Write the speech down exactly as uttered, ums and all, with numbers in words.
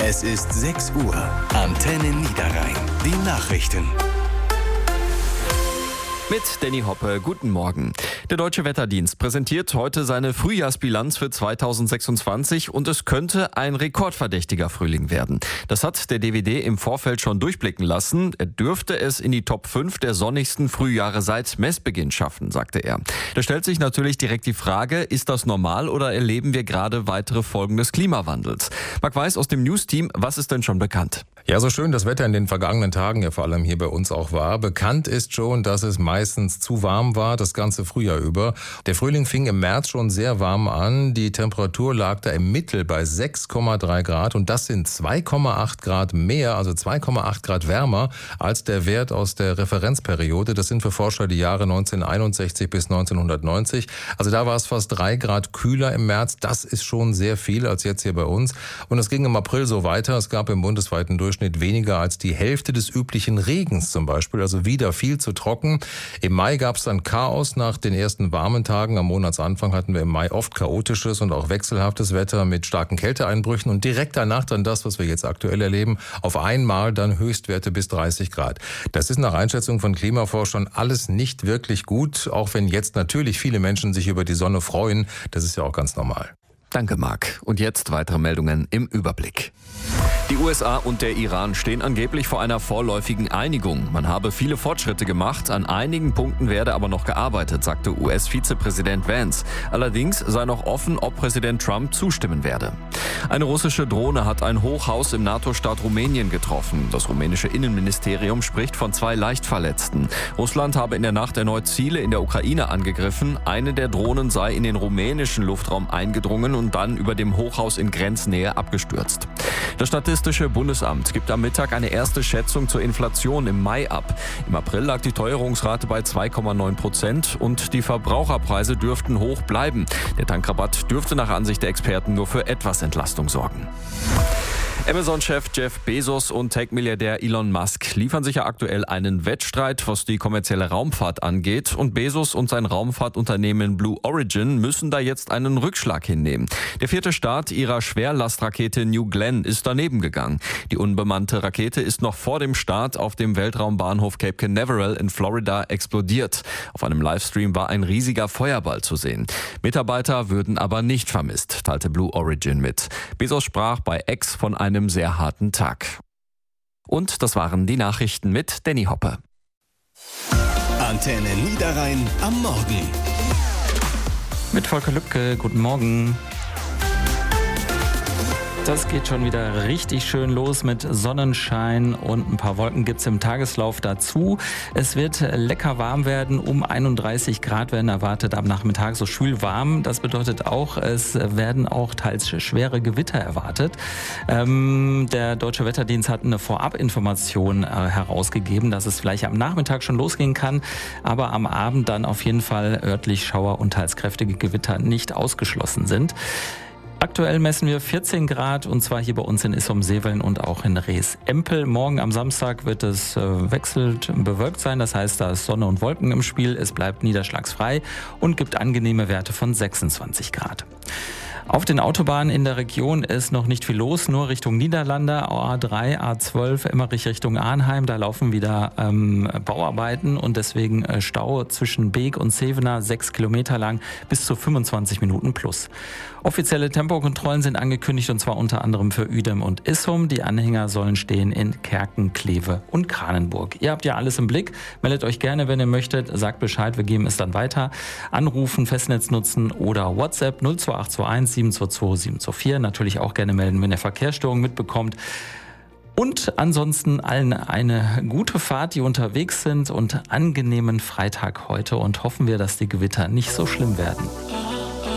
Es ist sechs Uhr. Antenne Niederrhein. Die Nachrichten. Mit Danny Hoppe, guten Morgen. Der Deutsche Wetterdienst präsentiert heute seine Frühjahrsbilanz für zweitausendsechsundzwanzig und es könnte ein rekordverdächtiger Frühling werden. Das hat der D W D im Vorfeld schon durchblicken lassen. Er dürfte es in die Top fünf der sonnigsten Frühjahre seit Messbeginn schaffen, sagte er. Da stellt sich natürlich direkt die Frage, ist das normal oder erleben wir gerade weitere Folgen des Klimawandels? Marc Weiß aus dem News-Team, was ist denn schon bekannt? Ja, so schön das Wetter in den vergangenen Tagen ja vor allem hier bei uns auch war. Bekannt ist schon, dass es meistens zu warm war, das ganze Frühjahr über. Der Frühling fing im März schon sehr warm an. Die Temperatur lag da im Mittel bei sechs Komma drei Grad und das sind zwei Komma acht Grad mehr, also zwei Komma acht Grad wärmer als der Wert aus der Referenzperiode. Das sind für Forscher die Jahre neunzehnhunderteinundsechzig bis neunzehnhundertneunzig. Also da war es fast drei Grad kühler im März. Das ist schon sehr viel als jetzt hier bei uns. Und es ging im April so weiter. Es gab im bundesweiten Durchschnitt weniger als die Hälfte des üblichen Regens zum Beispiel, also wieder viel zu trocken. Im Mai gab es dann Chaos nach den ersten warmen Tagen. Am Monatsanfang hatten wir im Mai oft chaotisches und auch wechselhaftes Wetter mit starken Kälteeinbrüchen und direkt danach dann das, was wir jetzt aktuell erleben, auf einmal dann Höchstwerte bis dreißig Grad. Das ist nach Einschätzung von Klimaforschern alles nicht wirklich gut, auch wenn jetzt natürlich viele Menschen sich über die Sonne freuen. Das ist ja auch ganz normal. Danke, Marc. Und jetzt weitere Meldungen im Überblick. Die U S A und der Iran stehen angeblich vor einer vorläufigen Einigung. Man habe viele Fortschritte gemacht, an einigen Punkten werde aber noch gearbeitet, sagte U S-Vizepräsident Vance. Allerdings sei noch offen, ob Präsident Trump zustimmen werde. Eine russische Drohne hat ein Hochhaus im NATO-Staat Rumänien getroffen. Das rumänische Innenministerium spricht von zwei Leichtverletzten. Russland habe in der Nacht erneut Ziele in der Ukraine angegriffen. Eine der Drohnen sei in den rumänischen Luftraum eingedrungen und dann über dem Hochhaus in Grenznähe abgestürzt. Das Statistische Bundesamt gibt am Mittag eine erste Schätzung zur Inflation im Mai ab. Im April lag die Teuerungsrate bei zwei Komma neun Prozent und die Verbraucherpreise dürften hoch bleiben. Der Tankrabatt dürfte nach Ansicht der Experten nur für etwas Entlastung sorgen. Amazon-Chef Jeff Bezos und Tech-Milliardär Elon Musk liefern sich ja aktuell einen Wettstreit, was die kommerzielle Raumfahrt angeht. Und Bezos und sein Raumfahrtunternehmen Blue Origin müssen da jetzt einen Rückschlag hinnehmen. Der vierte Start ihrer Schwerlastrakete New Glenn ist daneben gegangen. Die unbemannte Rakete ist noch vor dem Start auf dem Weltraumbahnhof Cape Canaveral in Florida explodiert. Auf einem Livestream war ein riesiger Feuerball zu sehen. Mitarbeiter würden aber nicht vermisst, teilte Blue Origin mit. Bezos sprach bei X von einem einem sehr harten Tag. Und das waren die Nachrichten mit Danny Hoppe. Antenne Niederrhein am Morgen. Mit Volker Lübke, guten Morgen. Das geht schon wieder richtig schön los mit Sonnenschein und ein paar Wolken gibt's im Tageslauf dazu. Es wird lecker warm werden, um einunddreißig Grad werden erwartet am Nachmittag, so schwül warm. Das bedeutet auch, es werden auch teils schwere Gewitter erwartet. Ähm, der Deutsche Wetterdienst hat eine Vorabinformation äh, herausgegeben, dass es vielleicht am Nachmittag schon losgehen kann, aber am Abend dann auf jeden Fall örtlich Schauer und teils kräftige Gewitter nicht ausgeschlossen sind. Aktuell messen wir vierzehn Grad und zwar hier bei uns in Issum-Seveln und auch in Rees-Empel. Morgen am Samstag wird es äh, wechselnd bewölkt sein, das heißt, da ist Sonne und Wolken im Spiel. Es bleibt niederschlagsfrei und gibt angenehme Werte von sechsundzwanzig Grad. Auf den Autobahnen in der Region ist noch nicht viel los, nur Richtung Niederlande, A drei, A zwölf, Emmerich Richtung Arnheim. Da laufen wieder ähm, Bauarbeiten und deswegen äh, Stau zwischen Beek und Zevenaar, sechs Kilometer lang, bis zu fünfundzwanzig Minuten plus. Offizielle Tempokontrollen sind angekündigt und zwar unter anderem für Uedem und Issum. Die Anhänger sollen stehen in Kerken, Kleve und Kranenburg. Ihr habt ja alles im Blick. Meldet euch gerne, wenn ihr möchtet. Sagt Bescheid, wir geben es dann weiter. Anrufen, Festnetz nutzen oder WhatsApp null zwei acht zwei eins sieben zwei zwei sieben zwei vier. Natürlich auch gerne melden, wenn ihr Verkehrsstörungen mitbekommt. Und ansonsten allen eine gute Fahrt, die unterwegs sind und angenehmen Freitag heute und hoffen wir, dass die Gewitter nicht so schlimm werden.